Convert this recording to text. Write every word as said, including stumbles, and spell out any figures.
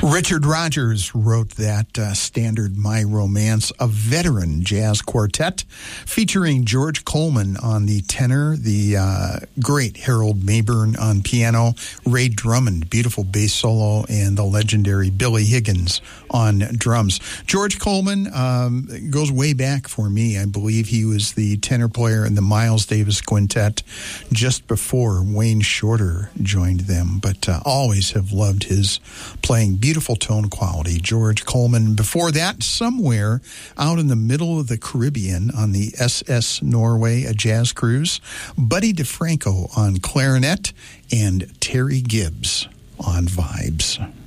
Richard Rodgers wrote that uh, standard My Romance, a veteran jazz quartet featuring George Coleman on the tenor, the uh, great Harold Mayburn on piano, Ray Drummond, beautiful bass solo, and the legendary Billy Higgins on drums. George Coleman um, goes way back for me. I believe he was the tenor player in the Miles Davis Quintet just before Wayne Shorter joined them, but uh, always have loved his playing. Beautiful tone quality. George Coleman. Before that, somewhere out in the middle of the Caribbean on the S S Norway, a jazz cruise, Buddy DeFranco on clarinet and Terry Gibbs on vibes.